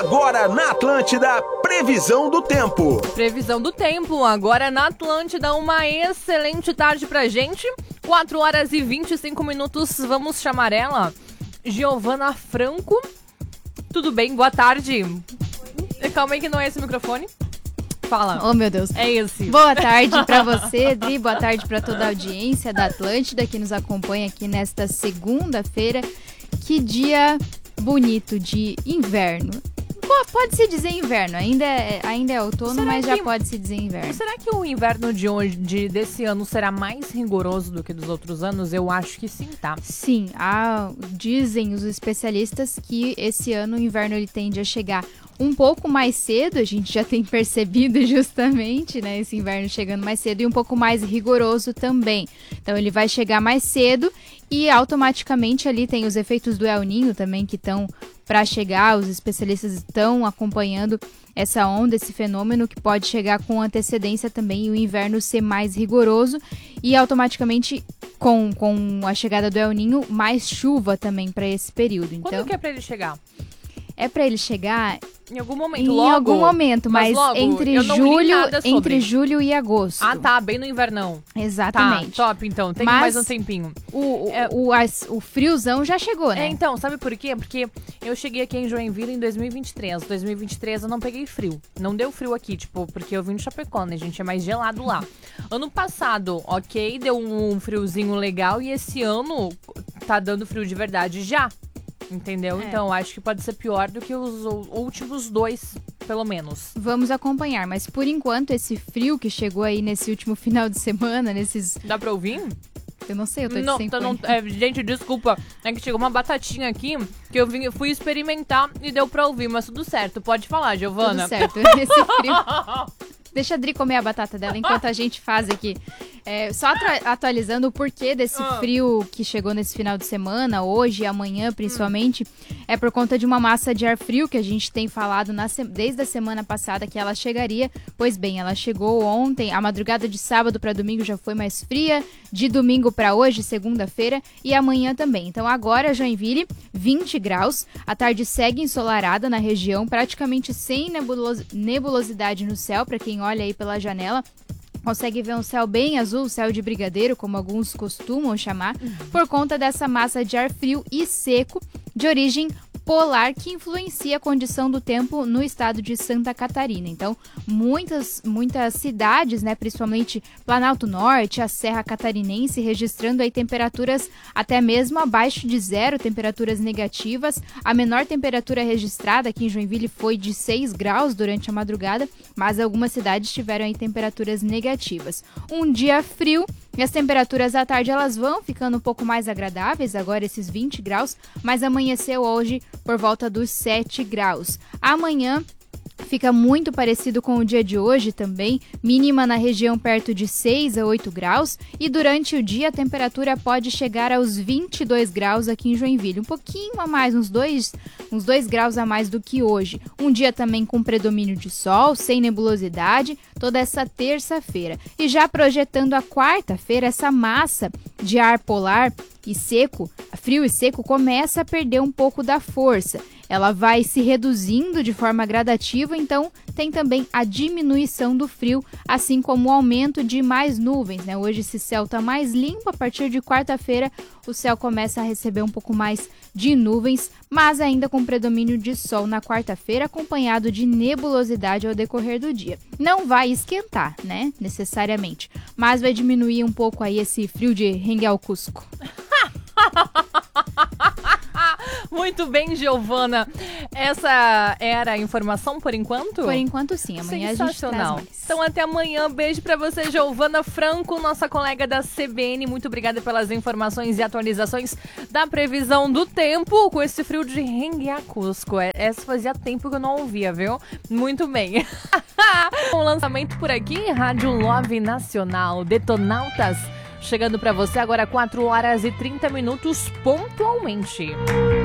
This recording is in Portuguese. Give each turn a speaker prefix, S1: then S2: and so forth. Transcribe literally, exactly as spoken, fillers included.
S1: Agora na Atlântida, previsão do tempo.
S2: Previsão do tempo, agora na Atlântida, uma excelente tarde pra gente. quatro horas e vinte e cinco minutos, vamos chamar ela, Giovana Franco. Tudo bem? Boa tarde. Calma aí que não é esse microfone. Fala.
S3: Oh, meu Deus.
S2: É esse.
S3: Boa tarde pra você, Dri. Boa tarde pra toda a audiência da Atlântida que nos acompanha aqui nesta segunda-feira. Que dia bonito de inverno. Pô, pode-se dizer inverno. Ainda é, ainda é outono, será mas que, já pode-se dizer inverno.
S2: Será que o inverno de hoje, de, desse ano, será mais rigoroso do que dos outros anos? Eu acho que sim, tá?
S3: Sim. Ah, dizem os especialistas que esse ano o inverno ele tende a chegar um pouco mais cedo, a gente já tem percebido justamente, né, esse inverno chegando mais cedo e um pouco mais rigoroso também. Então ele vai chegar mais cedo e automaticamente ali tem os efeitos do El Niño também que estão para chegar, os especialistas estão acompanhando essa onda, esse fenômeno que pode chegar com antecedência também e o inverno ser mais rigoroso e automaticamente com, com a chegada do El Niño mais chuva também para esse período. Então,
S2: quando que é para ele chegar?
S3: É para ele chegar
S2: em algum momento,
S3: em
S2: logo?
S3: Em algum momento, mas, mas logo, entre julho, entre julho e agosto.
S2: Ah, tá, bem no invernão.
S3: Exatamente.
S2: Tá, top, então. Tem mas mais um tempinho.
S3: O, o, é, o, as, o friozão já chegou, né?
S2: É, então, sabe por quê? Porque eu cheguei aqui em Joinville em dois mil e vinte e três. dois mil e vinte e três eu não peguei frio. Não deu frio aqui, tipo, porque eu vim de Chapecó, né, gente? É mais gelado lá. Ano passado, ok, deu um friozinho legal e esse ano tá dando frio de verdade já. Entendeu? É. Então, acho que pode ser pior do que os últimos dois, pelo menos.
S3: Vamos acompanhar, mas por enquanto, esse frio que chegou aí nesse último final de semana, nesses...
S2: Dá pra ouvir?
S3: Eu não sei, eu tô de
S2: não,
S3: sem
S2: tô não, é, gente, desculpa. É que chegou uma batatinha aqui que eu vim, eu fui experimentar e deu pra ouvir, mas tudo certo. Pode falar, Giovana.
S3: Tudo certo. Esse frio... Deixa a Dri comer a batata dela enquanto a gente faz aqui. É, só atualizando o porquê desse frio que chegou nesse final de semana, hoje e amanhã principalmente, hum. é por conta de uma massa de ar frio que a gente tem falado na, desde a semana passada que ela chegaria. Pois bem, ela chegou ontem, a madrugada de sábado para domingo já foi mais fria, de domingo para hoje, segunda-feira, e amanhã também. Então agora, Joinville, vinte graus, a tarde segue ensolarada na região, praticamente sem nebulos- nebulosidade no céu, para quem olha aí pela janela. Consegue ver um céu bem azul, céu de brigadeiro, como alguns costumam chamar, por conta dessa massa de ar frio e seco de origem polar que influencia a condição do tempo no estado de Santa Catarina. Então, muitas, muitas cidades, né, principalmente Planalto Norte, a Serra Catarinense, registrando aí temperaturas até mesmo abaixo de zero, temperaturas negativas. A menor temperatura registrada aqui em Joinville foi de seis graus durante a madrugada, mas algumas cidades tiveram aí temperaturas negativas. Um dia frio e as temperaturas à tarde elas vão ficando um pouco mais agradáveis, agora esses vinte graus, mas amanheceu hoje por volta dos sete graus. Amanhã fica muito parecido com o dia de hoje também, mínima na região perto de seis a oito graus e durante o dia a temperatura pode chegar aos vinte e dois graus aqui em Joinville, um pouquinho a mais, uns dois, uns dois graus a mais do que hoje. Um dia também com predomínio de sol, sem nebulosidade, toda essa terça-feira. E já projetando a quarta-feira, essa massa de ar polar e seco, frio e seco, começa a perder um pouco da força. Ela vai se reduzindo de forma gradativa, então tem também a diminuição do frio, assim como o aumento de mais nuvens, né? Hoje esse céu está mais limpo, a partir de quarta-feira o céu começa a receber um pouco mais de nuvens, mas ainda com predomínio de sol na quarta-feira, acompanhado de nebulosidade ao decorrer do dia. Não vai esquentar, né? Necessariamente, mas vai diminuir um pouco aí esse frio de Renguel Cusco.
S2: Muito bem, Giovana. Essa era a informação por enquanto?
S3: Por enquanto, sim. Amanhã a gente traz mais.
S2: Então, até amanhã. Beijo pra você, Giovana Franco, nossa colega da C B N. Muito obrigada pelas informações e atualizações da previsão do tempo com esse frio de Renguear Cusco. Essa fazia tempo que eu não ouvia, viu? Muito bem. Um lançamento por aqui, Rádio Love Nacional, Detonautas. Chegando pra você agora quatro horas e trinta minutos pontualmente.